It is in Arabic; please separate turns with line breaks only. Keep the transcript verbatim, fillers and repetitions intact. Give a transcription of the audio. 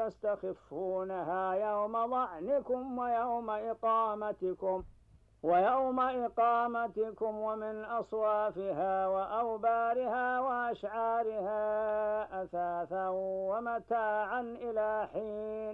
تستخفونها يوم ظعنكم ويوم إقامتكم ويوم إقامتكم ومن أصوافها وأوبارها وأشعارها أثاثا ومتاعا إلى حين